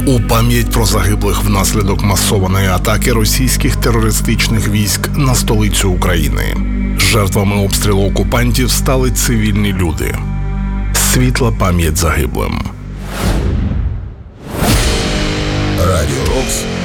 У пам'ять про загиблих внаслідок масованої атаки російських терористичних військ на столицю України. Жертвами обстрілу окупантів стали цивільні люди. Світла пам'ять загиблим. Радіо Рокс